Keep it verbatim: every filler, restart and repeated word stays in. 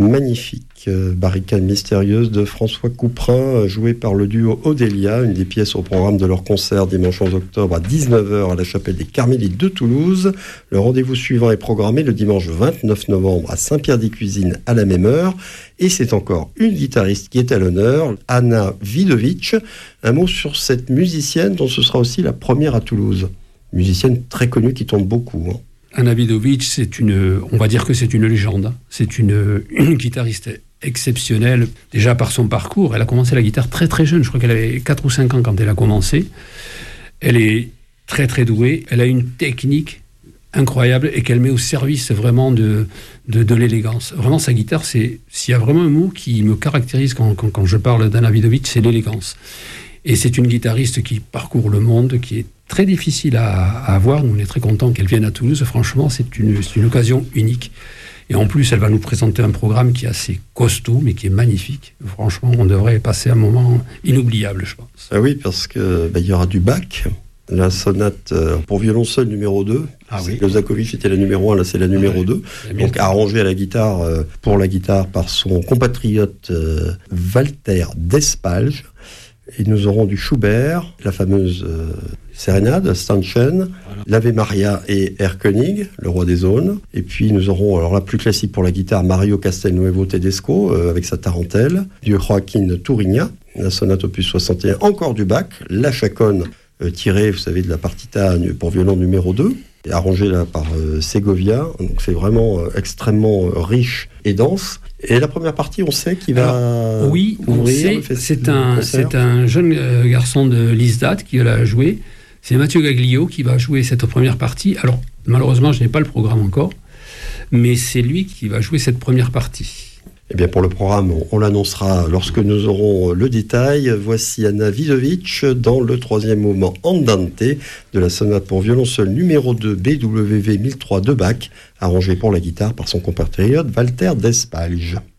Magnifique euh, barricade mystérieuse de François Couperin, euh, jouée par le duo Odélia, une des pièces au programme de leur concert dimanche onze octobre à dix-neuf heures à la chapelle des Carmélites de Toulouse. Le rendez-vous suivant est programmé le dimanche vingt-neuf novembre à Saint-Pierre-des-Cuisines à la même heure. Et c'est encore une guitariste qui est à l'honneur, Anna Vidovic. Un mot sur cette musicienne dont ce sera aussi la première à Toulouse. Musicienne très connue qui tombe beaucoup, hein. Anna Vidovic, c'est une, on va dire que c'est une légende. C'est une, une guitariste exceptionnelle, déjà par son parcours. Elle a commencé la guitare très très jeune, je crois qu'elle avait quatre ou cinq ans quand elle a commencé. Elle est très très douée, elle a une technique incroyable et qu'elle met au service vraiment de, de, de l'élégance. Vraiment, sa guitare, c'est, s'il y a vraiment un mot qui me caractérise quand, quand, quand je parle d'Anna Vidovic, c'est l'élégance. Et c'est une guitariste qui parcourt le monde, qui est très difficile à, à avoir. Nous, on est très contents qu'elle vienne à Toulouse. Franchement, c'est une, c'est une occasion unique. Et en plus, elle va nous présenter un programme qui est assez costaud, mais qui est magnifique. Franchement, on devrait passer un moment inoubliable, je pense. Ah oui, parce que bah, y aura du Bach, la sonate euh, pour violon seul numéro deux. Ah oui. Kozakovitch était la numéro un, là c'est la numéro ah, deux. Oui. Donc arrangée à la guitare, euh, pour la guitare par son compatriote euh, Walter Despalge. Et nous aurons du Schubert, la fameuse euh, sérénade, Stanchen, voilà. L'Ave Maria et Erkönig, le roi des zones. Et puis nous aurons, alors la plus classique pour la guitare, Mario Castelnuovo Tedesco, euh, avec sa tarentelle, du Joaquin Turigna, la sonate opus soixante et un, encore du Bach, la chaconne euh, tirée, vous savez, de la partita pour violon numéro deux, et arrangée là par euh, Segovia. Donc c'est vraiment euh, extrêmement euh, riche et dense. Et la première partie, on sait qu'il va Alors, oui, ouvrir. On sait, c'est, un, c'est un jeune euh, garçon de l'ISDAT qui va la jouer. C'est Mathieu Gaglio qui va jouer cette première partie. Alors, malheureusement, je n'ai pas le programme encore, mais c'est lui qui va jouer cette première partie. Eh bien, pour le programme, on, on l'annoncera lorsque nous aurons le détail. Voici Anna Vidovic dans le troisième mouvement Andante de la sonate pour violon seul numéro deux B W V mille trois de Bach, arrangé pour la guitare par son compatriote Walter Despalge.